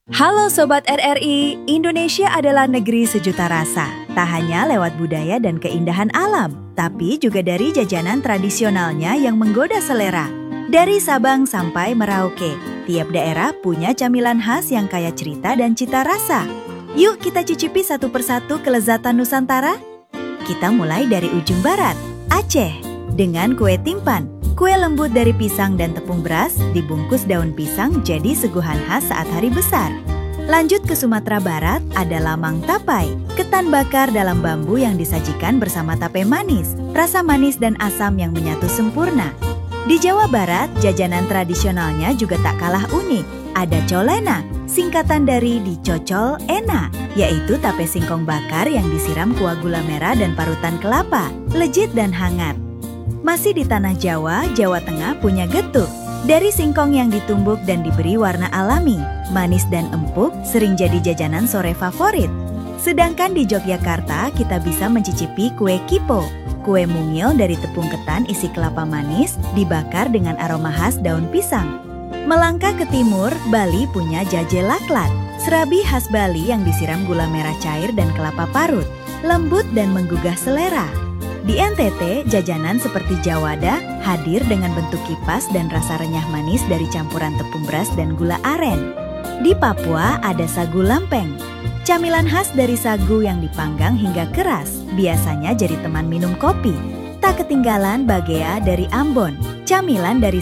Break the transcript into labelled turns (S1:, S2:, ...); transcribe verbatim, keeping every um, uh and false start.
S1: Halo Sobat R R I, Indonesia adalah negeri sejuta rasa. Tak hanya lewat budaya dan keindahan alam, tapi juga dari jajanan tradisionalnya yang menggoda selera. Dari Sabang sampai Merauke, tiap daerah punya camilan khas yang kaya cerita dan cita rasa. Yuk kita cicipi satu persatu kelezatan Nusantara. Kita mulai dari ujung barat, Aceh, dengan kue timpan. Kue lembut dari pisang dan tepung beras dibungkus daun pisang jadi seguhan khas saat hari besar. Lanjut ke Sumatera Barat, ada lamang tapai, ketan bakar dalam bambu yang disajikan bersama tape manis, rasa manis dan asam yang menyatu sempurna. Di Jawa Barat, jajanan tradisionalnya juga tak kalah unik. Ada colena, singkatan dari dicocol enak, yaitu tape singkong bakar yang disiram kuah gula merah dan parutan kelapa, legit dan hangat. Masih di tanah Jawa, Jawa Tengah punya getuk. Dari singkong yang ditumbuk dan diberi warna alami, manis dan empuk sering jadi jajanan sore favorit. Sedangkan di Yogyakarta, kita bisa mencicipi kue kipo. Kue mungil dari tepung ketan isi kelapa manis, dibakar dengan aroma khas daun pisang. Melangkah ke timur, Bali punya jaje laklat, serabi khas Bali yang disiram gula merah cair dan kelapa parut, lembut dan menggugah selera. Di N T T, jajanan seperti jawada hadir dengan bentuk kipas dan rasa renyah manis dari campuran tepung beras dan gula aren. Di Papua ada sagu lampeng, camilan khas dari sagu yang dipanggang hingga keras, biasanya jadi teman minum kopi. Tak ketinggalan bagea dari Ambon, camilan dari